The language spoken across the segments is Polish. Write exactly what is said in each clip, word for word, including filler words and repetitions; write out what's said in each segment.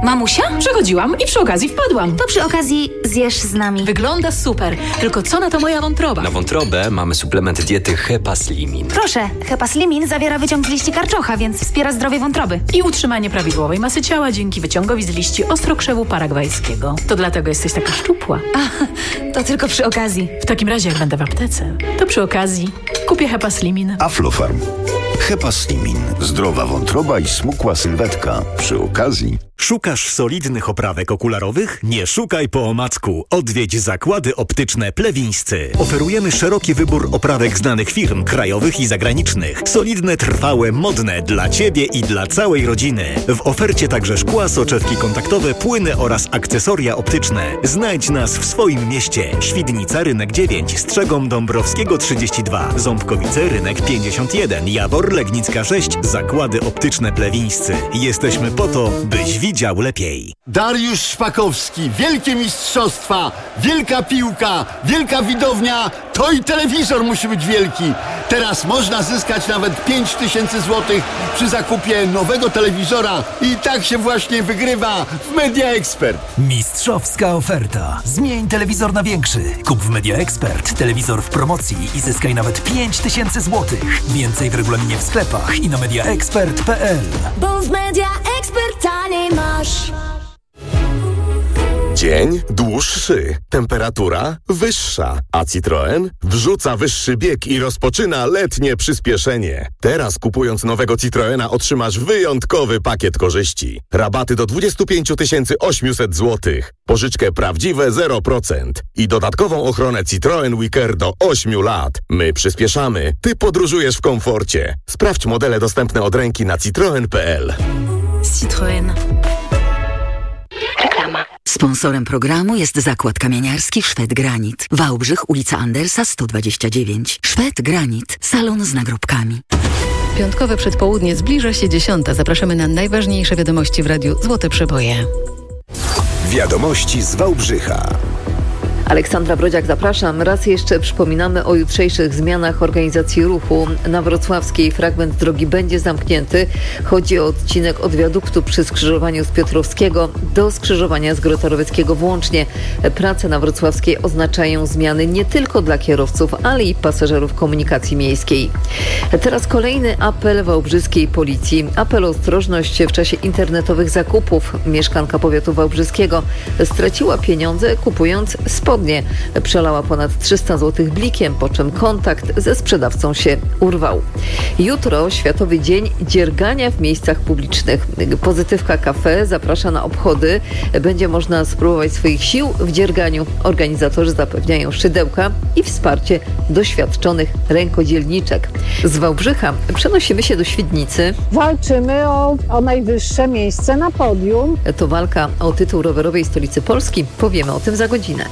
Mamusia? Przechodziłam i przy okazji wpadłam. To przy okazji zjesz z nami. Wygląda super, tylko co na to moja wątroba? Na wątrobę mamy suplement diety Hepaslimin. Proszę, Hepaslimin zawiera wyciąg z liści karczocha, więc wspiera zdrowie wątroby. I utrzymanie prawidłowej masy ciała dzięki wyciągowi z liści ostrokrzewu paragwajskiego. To dlatego jesteś taka szczupła. A, to tylko przy okazji. W takim razie, jak będę w aptece, to przy okazji kupię Hepaslimin. Aflofarm. Hepaslimin. Zdrowa wątroba i smukła sylwetka. Przy okazji. Szukasz solidnych oprawek okularowych? Nie szukaj po omacku. Odwiedź Zakłady Optyczne Plewińscy. Oferujemy szeroki wybór oprawek znanych firm, krajowych i zagranicznych. Solidne, trwałe, modne dla Ciebie i dla całej rodziny. W ofercie także szkła, soczewki kontaktowe, płyny oraz akcesoria optyczne. Znajdź nas w swoim mieście. Świdnica, Rynek dziewięć, Strzegom Dąbrowskiego trzydzieści dwa, Ząbkowice, Rynek pięćdziesiąt jeden, Jawor, Legnicka sześć, Zakłady Optyczne Plewińscy. Jesteśmy po to, byś widział lepiej. Dariusz Szpakowski, wielkie mistrzostwa, wielka piłka, wielka widownia, to i telewizor musi być wielki. Teraz można zyskać nawet pięć tysięcy złotych przy zakupie nowego telewizora i tak się właśnie wygrywa w Media Expert. Mistrzowska oferta. Zmień telewizor na większy. Kup w Media Expert telewizor w promocji i zyskaj nawet pięć tysięcy złotych. Więcej w regulaminie w sklepach i na mediaexpert kropka p l. Bo w Media Expert taniej masz. Dzień dłuższy, temperatura wyższa, a Citroen wrzuca wyższy bieg i rozpoczyna letnie przyspieszenie. Teraz kupując nowego Citroena otrzymasz wyjątkowy pakiet korzyści. Rabaty do dwadzieścia pięć tysięcy osiemset złotych, pożyczkę prawdziwe zero procent i dodatkową ochronę Citroen Wicker do ośmiu lat. My przyspieszamy, ty podróżujesz w komforcie. Sprawdź modele dostępne od ręki na citroen kropka p l. Citroen. Reklama. Sponsorem programu jest Zakład Kamieniarski Szwed Granit. Wałbrzych, ulica Andersa sto dwadzieścia dziewięć. Szwed Granit. Salon z nagrobkami. Piątkowe przedpołudnie, zbliża się dziesiąta. Zapraszamy na najważniejsze wiadomości w radiu Złote Przeboje. Wiadomości z Wałbrzycha. Aleksandra Brodziak, zapraszam. Raz jeszcze przypominamy o jutrzejszych zmianach organizacji ruchu. Na Wrocławskiej fragment drogi będzie zamknięty. Chodzi o odcinek od wiaduktu przy skrzyżowaniu z Piotrowskiego do skrzyżowania z Grota-Roweckiego włącznie. Prace na Wrocławskiej oznaczają zmiany nie tylko dla kierowców, ale i pasażerów komunikacji miejskiej. Teraz kolejny apel wałbrzyskiej policji. Apel o ostrożność w czasie internetowych zakupów. Mieszkanka powiatu wałbrzyskiego straciła pieniądze, kupując spodnie. Przelała ponad trzysta złotych blikiem, po czym kontakt ze sprzedawcą się urwał. Jutro Światowy Dzień Dziergania w miejscach publicznych. Pozytywka Cafe zaprasza na obchody. Będzie można spróbować swoich sił w dzierganiu. Organizatorzy zapewniają szydełka i wsparcie doświadczonych rękodzielniczek. Z Wałbrzycha przenosimy się do Świdnicy. Walczymy o, o najwyższe miejsce na podium. To walka o tytuł rowerowej stolicy Polski. Powiemy o tym za godzinę.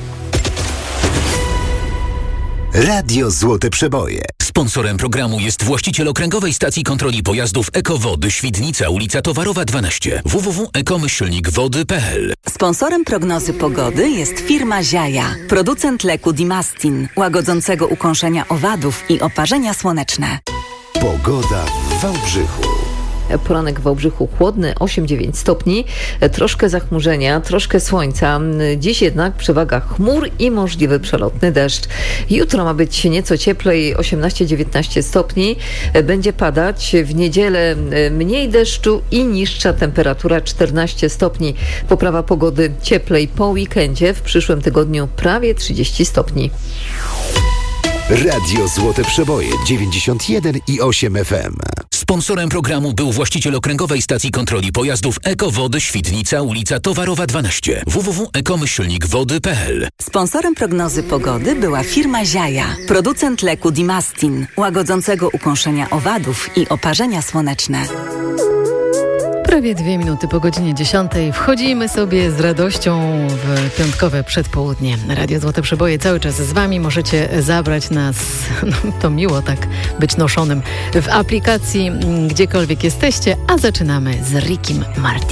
Radio Złote Przeboje. Sponsorem programu jest właściciel okręgowej stacji kontroli pojazdów Ekowody Świdnica, ulica Towarowa dwanaście. w w w kropka ekomyślnik wody kropka p l. Sponsorem prognozy pogody jest firma Ziaja, producent leku Dimastin, łagodzącego ukąszenia owadów i oparzenia słoneczne. Pogoda w Wałbrzychu. Poranek w Wałbrzychu chłodny, osiem dziewięć stopni, troszkę zachmurzenia, troszkę słońca. Dziś jednak przewaga chmur i możliwy przelotny deszcz. Jutro ma być nieco cieplej, osiemnaście dziewiętnaście stopni. Będzie padać w niedzielę mniej deszczu i niższa temperatura czternaście stopni. Poprawa pogody cieplej po weekendzie, w przyszłym tygodniu prawie trzydzieści stopni. Radio Złote Przeboje dziewięćdziesiąt jeden i osiem F M. Sponsorem programu był właściciel okręgowej stacji kontroli pojazdów Ekowody Świdnica, ulica Towarowa dwanaście. w w w kropka ekomyślnik wody kropka p l. Sponsorem prognozy pogody była firma Ziaja, producent leku Dimastin, łagodzącego ukąszenia owadów i oparzenia słoneczne. Prawie dwie minuty po godzinie dziesiątej. Wchodzimy sobie z radością w piątkowe przedpołudnie. Radio Złote Przeboje cały czas z Wami. Możecie zabrać nas, no to miło tak być noszonym, w aplikacji gdziekolwiek jesteście, a zaczynamy z Rickiem Martin.